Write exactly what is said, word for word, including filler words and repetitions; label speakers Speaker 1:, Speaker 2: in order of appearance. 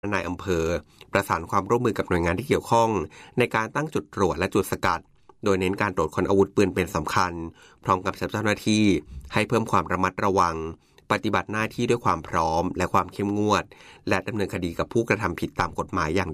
Speaker 1: นายอำเภอประสานความร่วมมือกับหน่วยงานที่เกี่ยวข้องในการตั้งจุดตรวจและจุดสกัดโดยเน้นการตรวจค้นอาวุธปืนเป็นสำคัญพร้อมกับเจ้าหน้าที่ให้เพิ่มความระมัดระวังปฏิบัติหน้าที่ด้วยความพร้อมและความเข้มงวดและดำเนินคดีกับผู้กระทำผิดตามกฎหมายอย่าง